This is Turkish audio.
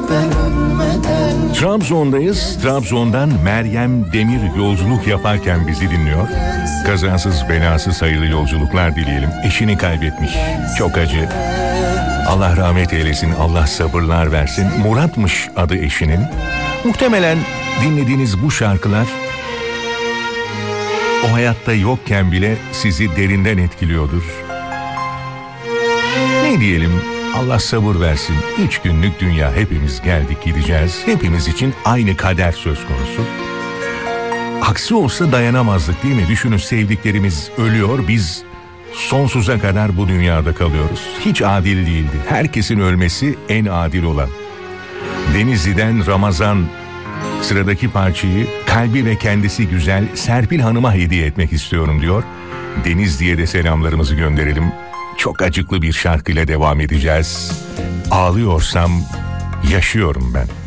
Trabzon'dayız. Trabzon'dan Meryem Demir yolculuk yaparken bizi dinliyor. Kazasız belasız hayırlı yolculuklar dileyelim. Eşini kaybetmiş. Çok acı. Allah rahmet eylesin. Allah sabırlar versin. Murat'mış adı eşinin. Muhtemelen dinlediğiniz bu şarkılar o hayatta yokken bile sizi derinden etkiliyordur. Ne diyelim? Allah sabır versin. 3 günlük dünya, hepimiz geldik gideceğiz. Hepimiz için aynı kader söz konusu. Aksi olsa dayanamazdık değil mi? Düşünün, sevdiklerimiz ölüyor, biz sonsuza kadar bu dünyada kalıyoruz. Hiç adil değildi. Herkesin ölmesi en adil olan. Denizli'den Ramazan sıradaki parçayı kalbi ve kendisi güzel Serpil Hanım'a hediye etmek istiyorum diyor. Denizli'ye de selamlarımızı gönderelim. Çok acıklı bir şarkıyla devam edeceğiz. Ağlıyorsam yaşıyorum ben.